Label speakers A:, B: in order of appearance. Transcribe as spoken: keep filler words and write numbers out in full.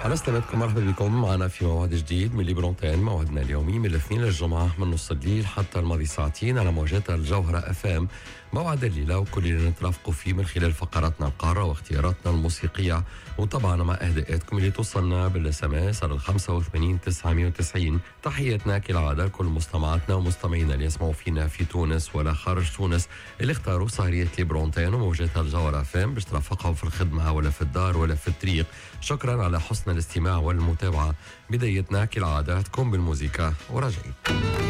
A: على استماعكم، مرحبا بكم معنا في موعد جديد من ليبرونتين. موعدنا اليومي من الاثنين للجمعة من نص الليل حتى الماضي ساعتين على موجات الجوهرة اف ام. موعد الليلة وكل اللي نترافقوا فيه من خلال فقراتنا القارة واختياراتنا الموسيقية، وطبعا مع اهداءاتكم اللي توصلنا بالاس ام اس على الخمسة وثمانين تسعمية وتسعين. تحياتنا كالعادة لكل مستمعاتنا ومستمعينا اللي يسمعوا فينا في تونس ولا خارج تونس، اللي اختاروا سهرية ليبرونتين وموجات الجوهرة اف ام باش ترافقهم في الخدمة ولا في الدار ولا في الطريق. شكرا على حسن الاستماع والمتابعة. بدايتنا كالعادة تكون بالموسيقى وراجعين.